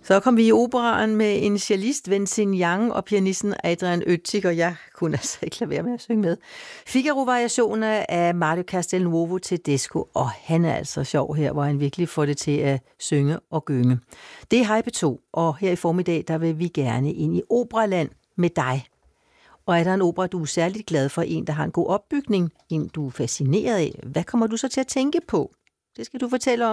Så kom vi i operaen med en cellist, Vincent Young, og pianisten Adrian Oettig, og jeg kunne altså ikke lade være med at synge med. Figaro-variationer af Mario Castelnuovo Tedesco, og han er altså sjov her, hvor han virkelig får det til at synge og gynge. Det er Hej P2, og her i formiddag, der vil vi gerne ind i operaland med dig. Og er der en opera, du er særligt glad for, en, der har en god opbygning, en, du er fascineret af, hvad kommer du så til at tænke på? Det skal du fortælle om